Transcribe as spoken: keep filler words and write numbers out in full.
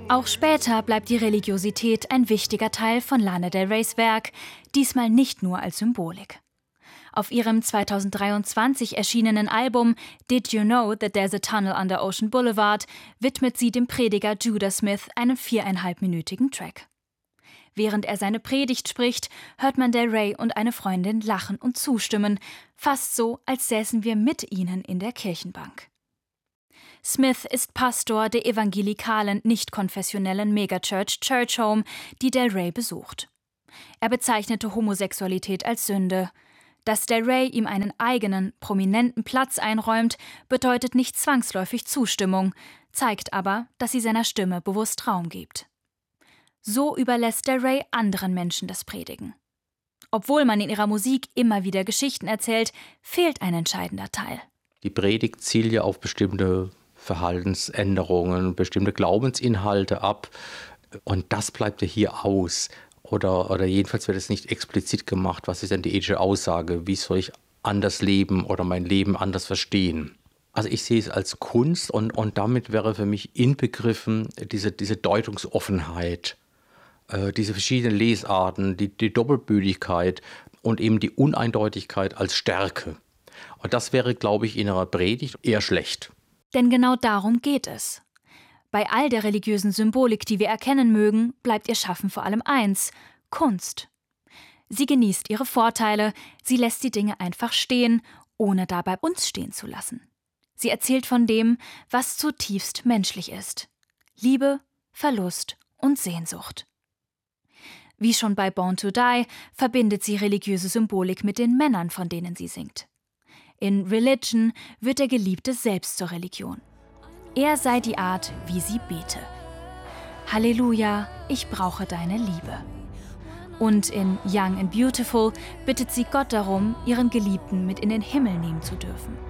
Auch später bleibt die Religiosität ein wichtiger Teil von Lana Del Reys Werk, diesmal nicht nur als Symbolik. Auf ihrem zweitausenddreiundzwanzig erschienenen Album Did You Know That There's a Tunnel Under Ocean Boulevard widmet sie dem Prediger Judah Smith einen viereinhalbminütigen Track. Während er seine Predigt spricht, hört man Del Rey und eine Freundin lachen und zustimmen, fast so, als säßen wir mit ihnen in der Kirchenbank. Smith ist Pastor der evangelikalen, nicht-konfessionellen Megachurch Church Home, die Del Rey besucht. Er bezeichnete Homosexualität als Sünde. Dass Del Rey ihm einen eigenen, prominenten Platz einräumt, bedeutet nicht zwangsläufig Zustimmung, zeigt aber, dass sie seiner Stimme bewusst Raum gibt. So überlässt Del Rey anderen Menschen das Predigen. Obwohl man in ihrer Musik immer wieder Geschichten erzählt, fehlt ein entscheidender Teil. Die Predigt zielt ja auf bestimmte Verhaltensänderungen, bestimmte Glaubensinhalte ab. Und das bleibt ja hier aus. Oder, oder jedenfalls wird es nicht explizit gemacht. Was ist denn die ethische Aussage? Wie soll ich anders leben oder mein Leben anders verstehen? Also ich sehe es als Kunst und, und damit wäre für mich inbegriffen diese, diese Deutungsoffenheit, äh, diese verschiedenen Lesarten, die, die Doppelbödigkeit und eben die Uneindeutigkeit als Stärke. Und das wäre, glaube ich, in einer Predigt eher schlecht. Denn genau darum geht es. Bei all der religiösen Symbolik, die wir erkennen mögen, bleibt ihr Schaffen vor allem eins: Kunst. Sie genießt ihre Vorteile, sie lässt die Dinge einfach stehen, ohne dabei uns stehen zu lassen. Sie erzählt von dem, was zutiefst menschlich ist: Liebe, Verlust und Sehnsucht. Wie schon bei Born to Die verbindet sie religiöse Symbolik mit den Männern, von denen sie singt. In Religion wird der Geliebte selbst zur Religion. Er sei die Art, wie sie bete. Halleluja, ich brauche deine Liebe. Und in Young and Beautiful bittet sie Gott darum, ihren Geliebten mit in den Himmel nehmen zu dürfen.